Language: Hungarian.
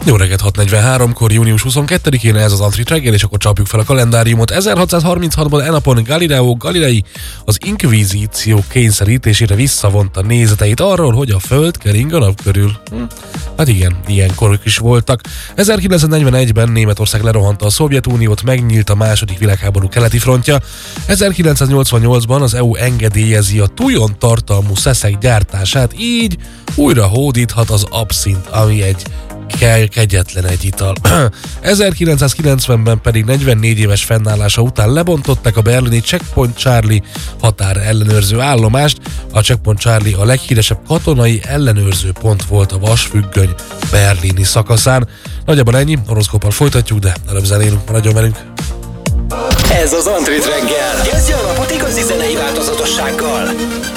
Jó reggelt, 6:43-kor, június 22-én ez az Antrit reggel, és akkor csapjuk fel a kalendáriumot. 1636-ban enapon Galileo Galilei az inkvizíció kényszerítésére visszavonta nézeteit arról, hogy a Föld kering a nap körül. Hát igen, ilyenkorok is voltak. 1941-ben Németország lerohanta a Szovjetuniót, megnyílt a második világháború keleti frontja. 1988-ban az EU engedélyezi a tujon tartalmú szeszek gyártását, így újra hódíthat az abszint, ami egy kegyetlen egy ital. 1990-ben pedig 44 éves fennállása után lebontották a berlini Checkpoint Charlie határ ellenőrző állomást. A Checkpoint Charlie a leghíresebb katonai ellenőrző pont volt a vasfüggöny berlini szakaszán. Nagyjából ennyi, horoszkóppal folytatjuk, de előbb zenélünk, maradjon velünk. Ez az Antrit reggel. Kezdje a napot igazi zenei változatossággal.